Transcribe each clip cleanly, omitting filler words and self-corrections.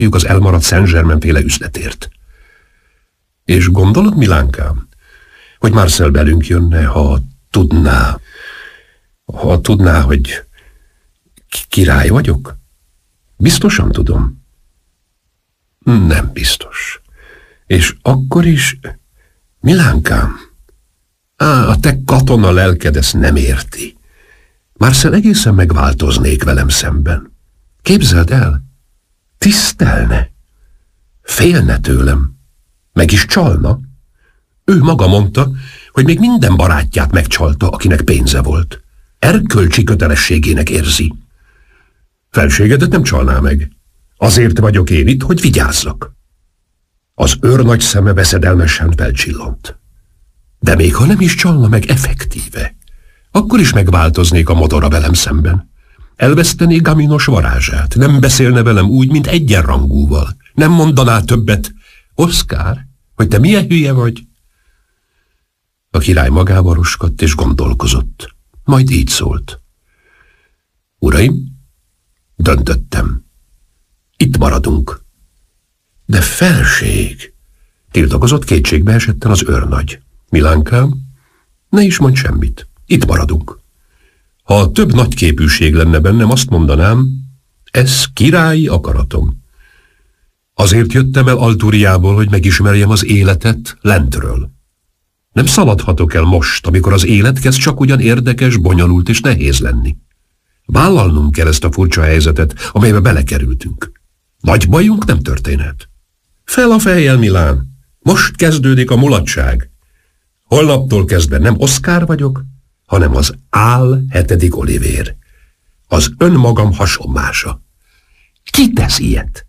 az elmaradt Saint-Germain-féle üzletért. És gondolod, Milánkám, hogy Marcel belünk jönne, ha tudná, hogy király vagyok? Biztosan tudom. Nem biztos. És akkor is, Milánkám, a te katona lelked ezt nem érti. Marcel egészen megváltoznék velem szemben. Képzeld el, tisztelne, félne tőlem, meg is csalna. Ő maga mondta, hogy még minden barátját megcsalta, akinek pénze volt. Erkölcsi kötelességének érzi. Felségedet nem csalná meg. Azért vagyok én itt, hogy vigyázzak. Az őrnagy szeme veszedelmesen felcsillant. De még ha nem is csalna meg effektíve, akkor is megváltoznék a modora velem szemben. Elvesztené Gaminos varázsát, nem beszélne velem úgy, mint egyenrangúval. Nem mondaná többet. Oszkár, hogy te milyen hülye vagy? A király magába roskadt és gondolkozott. Majd így szólt. Uraim, döntöttem. Itt maradunk. De felség, tiltakozott kétségbe esetten az őrnagy. Milánkám, ne is mondj semmit. Itt maradunk. Ha több nagyképűség lenne bennem, azt mondanám, ez királyi akaratom. Azért jöttem el Alturiából, hogy megismerjem az életet lentről. Nem szaladhatok el most, amikor az élet kezd csak ugyan érdekes, bonyolult és nehéz lenni. Vállalnunk kell ezt a furcsa helyzetet, amelybe belekerültünk. Nagy bajunk nem történhet. Fel a fejjel, Milán! Most kezdődik a mulatság. Holnaptól kezdve nem Oszkár vagyok, hanem az Ál 7. Olivér. Az önmagam hasonmása. Ki tesz ilyet?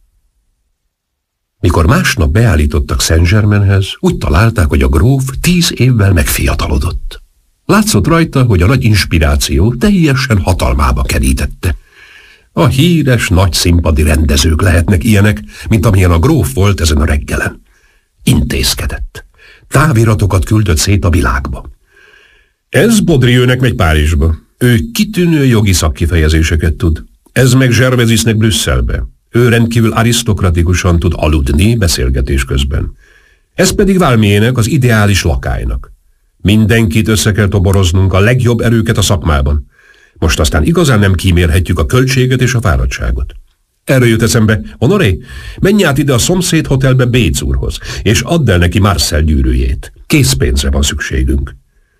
Mikor másnap beállítottak Saint-Germainhez, úgy találták, hogy a gróf 10 évvel megfiatalodott. Látszott rajta, hogy a nagy inspiráció teljesen hatalmába kerítette. A híres nagy színpadi rendezők lehetnek ilyenek, mint amilyen a gróf volt ezen a reggelen. Intézkedett. Táviratokat küldött szét a világba. Ez Baudrieuxnek megy Párizsba. Ő kitűnő jogi szakkifejezéseket tud. Ez meg Gervasisnek Brüsszelbe. Ő rendkívül arisztokratikusan tud aludni beszélgetés közben. Ez pedig Valmiének, az ideális lakálynak. Mindenkit össze kell toboroznunk, a legjobb erőket a szakmában. Most aztán igazán nem kímérhetjük a költséget és a fáradtságot. Erről jut eszembe, Honoré, menj át ide a szomszéd hotelbe Béc úrhoz, és add el neki Marcel gyűrűjét. Készpénzre van szükségünk.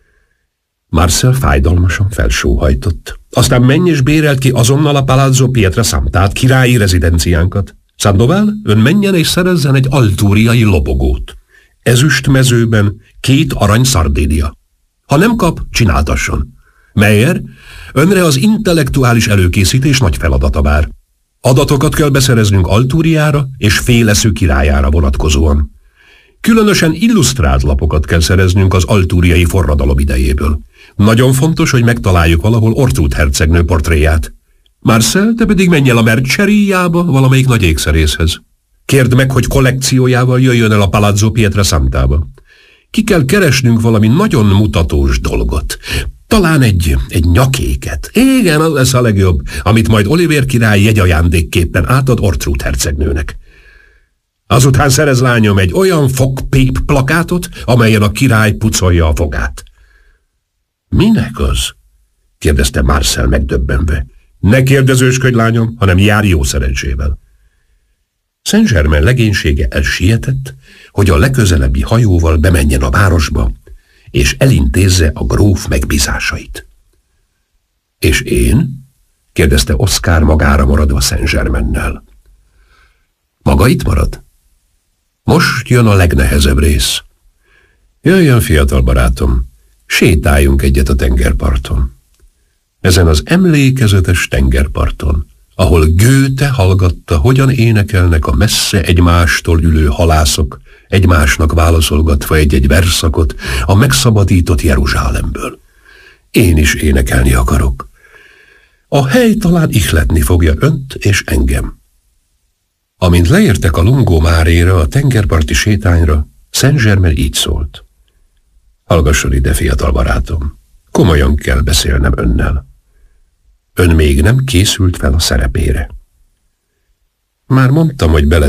Marcel fájdalmasan felsóhajtott. Aztán menj és bérelt ki azonnal a Palazzo Pietrasantát, királyi rezidenciánkat. Sandoval, ön menjen és szerezzen egy altúriai lobogót. Ezüst mezőben 2 arany szardénia. Ha nem kap, csináltasson. Meyer, önre az intellektuális előkészítés nagy feladata vár. Adatokat kell beszereznünk Altúriára és Féleszű királyára vonatkozóan. Különösen illusztrált lapokat kell szereznünk az altúriai forradalom idejéből. Nagyon fontos, hogy megtaláljuk valahol Ortrud hercegnő portréját. Marcel, te pedig menj el a Merceriába, valamelyik nagy ékszerészhez. Kérd meg, hogy kollekciójával jöjjön el a Palazzo Pietrasantába. Ki kell keresnünk valami nagyon mutatós dolgot. Talán egy nyakéket. Igen, az lesz a legjobb, amit majd Olivér király jegyajándékképpen átad Ortrud hercegnőnek. Azután szerez, lányom, egy olyan fogpép plakátot, amelyen a király pucolja a fogát. Minek az? Kérdezte Marcel megdöbbenve. Ne kérdezősködj, lányom, hanem járj jó szerencsével. Saint-Germain legénysége elsietett, hogy a legközelebbi hajóval bemenjen a városba, és elintézze a gróf megbízásait. És én? Kérdezte Oszkár magára maradva Saint-Germainnel. Maga itt marad? Most jön a legnehezebb rész. Jöjjön, fiatal barátom, sétáljunk egyet a tengerparton. Ezen az emlékezetes tengerparton, ahol Goethe hallgatta, hogyan énekelnek a messze egymástól ülő halászok, egymásnak válaszolgatva egy-egy verszakot a megszabadított Jeruzsálemből. Én is énekelni akarok. A hely talán ihletni fogja önt és engem. Amint leértek a Lungomare-ra, a tengerparti sétányra, Saint-Germain így szólt. Hallgasson ide, fiatal barátom, komolyan kell beszélnem önnel. Ön még nem készült fel a szerepére. Már mondtam, hogy bele